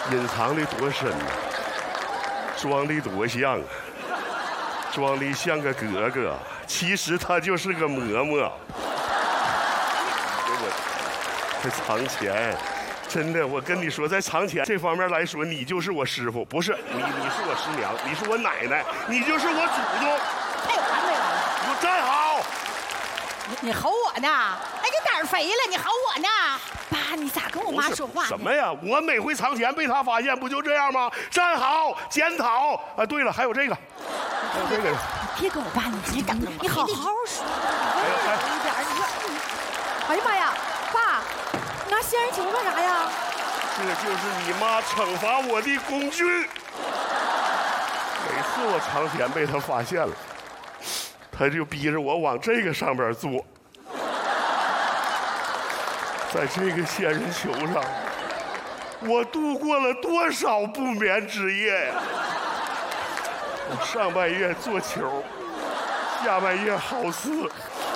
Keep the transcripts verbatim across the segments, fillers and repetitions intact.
隐藏的多深呢，装的多像啊，装的像个格格，其实他就是个嬷嬷。我这藏钱，真的，我跟你说，在藏钱这方面来说，你就是我师傅，不是你，你是我师娘，你是我奶奶，你就是我祖宗。 太完美了！ 你给我站好！ 你你吼我呢？哎，你胆儿肥了，你吼我呢？爸，你咋跟我妈说话呢？ 什么呀？我每回藏钱被他发现，不就这样吗？站好，检讨。啊，对了，还有这个，还有这个。 你别跟我爸，你你等，你好好说。 哎一点，你说。哎呀妈呀，爸，你拿仙人球干啥呀？ 这就是你妈惩罚我的工具。每次我藏钱被他发现了，他就逼着我往这个上边坐。在这个仙人球上，我度过了多少不眠之夜呀！我上半夜做球，下半夜好似。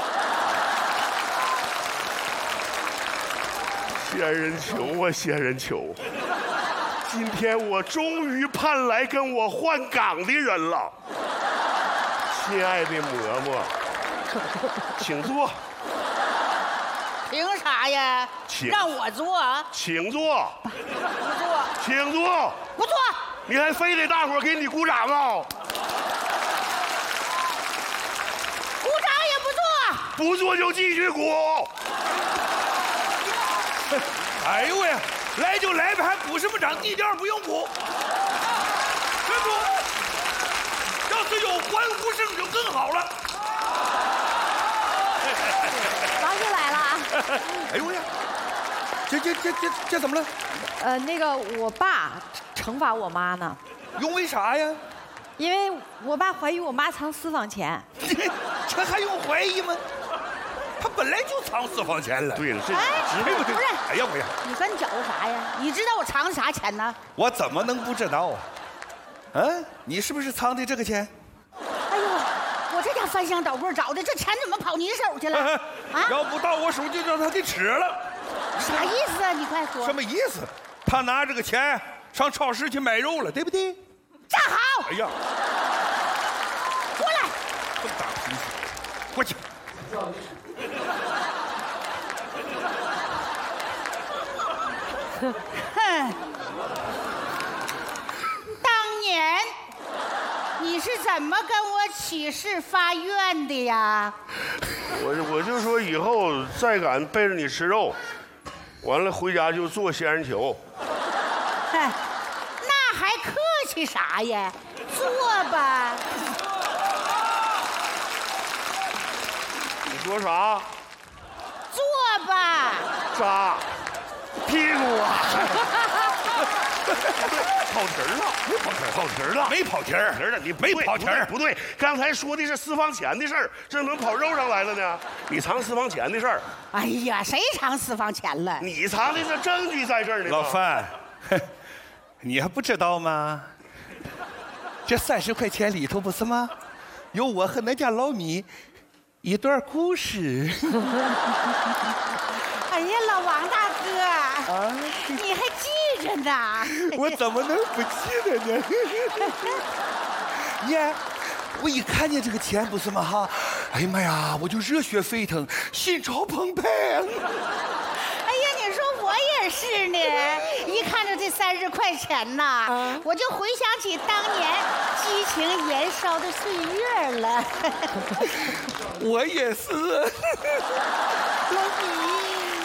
仙人球啊，仙人球！今天我终于盼来跟我换岗的人了。亲爱的嬷嬷，请坐。 凭啥呀？ 请让我做啊？ 请坐。 不做。 请坐。 不做。 你还非得大伙儿给你鼓掌啊？ 鼓掌也不做。 不做就继续鼓。 哎呦喂，来就来呗，还鼓什么掌？地调不用鼓。站住！要是有欢呼声就更好了。 王又来了啊！ 哎呦喂呀，这这这这这怎么了？ 呃，那个我爸惩罚我妈呢， 因为啥呀？ 因为我爸怀疑我妈藏私房钱。 这还用怀疑吗？他本来就藏私房钱了。 对了，这哎， 知道不是， 哎呀我呀， 你跟搅和啥呀？你知道我藏的啥钱呢？ 我怎么能不知道啊？嗯，你是不是藏的这个钱？ 哎呦，我这家翻箱倒柜找的，这钱怎么跑你手去了？啊？ 要不到我手就让他给吃了。 啥意思啊？你快说。 什么意思？他拿这个钱上超市去买肉了，对不对？ 站好！ 哎呀， 过来！ 这么大脾气，过去。 哼！当年你是怎么跟我起誓发愿的呀？ 我我就说以后再敢背着你吃肉，完了回家就做仙人球。 哼，那还客气啥呀？做吧。 你说啥？ 做吧。 扎屁股啊！跑题儿了，没跑题儿，跑题儿了， 没跑题儿， 题儿了，你没跑题儿， 不对，刚才说的是私房钱的事儿，这怎么跑肉上来了呢？你藏私房钱的事儿， 哎呀，谁藏私房钱了？ 你藏的这证据在这儿呢。 老范，你还不知道吗？这三十块钱里头不是吗？有我和那家老米一段故事。 哎呀，老王大哥，啊、你还记着呢？ 我怎么能不记得呢？你看，我一看见这个钱不是吗？哈，哎呀妈呀，我就热血沸腾，心潮澎湃。 哎呀，你说我也是呢，一看着这三十块钱呐，啊、我就回想起当年激情燃烧的岁月了。 我也是。 老米。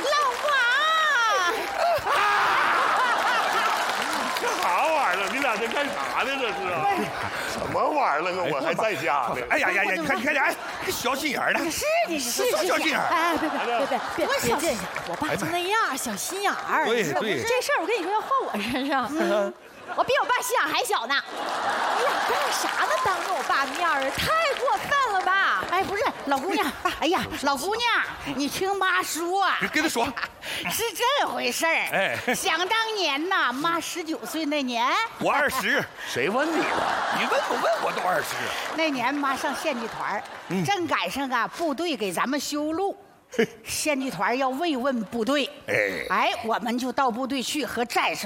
啥玩意儿？你俩这干啥呢？这是什么玩意儿啊？我还在家呢。 哎呀呀呀！你看，你看，哎，小心眼儿的。 是的，是多小心眼儿。 哎，别别别别别别这样！我爸就那样，小心眼儿。 对对。 这事儿我跟你说要换我身上。我比我爸心眼还小呢。你俩干啥呢？当着我爸面儿，太过分了吧？ 哎，不是，老姑娘，哎呀，老姑娘，你听妈说， 你跟她说， 是这回事儿。哎，想当年呐，妈十九岁那年， 我二十， 谁问你了？ 你问不问我都二十。 那年妈上县剧团，正赶上啊部队给咱们修路。县剧团要慰问部队，哎，哎，我们就到部队去和战士